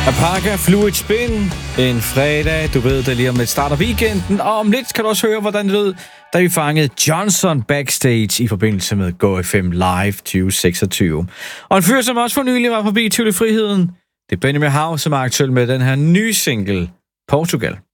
Apaka Fluid Spin. En fredag, du ved, der lige om lidt starter weekenden. Og om lidt kan du også høre, hvordan det lød, da vi fangede Johnson backstage i forbindelse med GoFM Live 2026. Og en fyr, som også for nylig var forbi Tivoli Friheden, det er Benjamin Hav, som er aktuel med den her nye single, Portugal.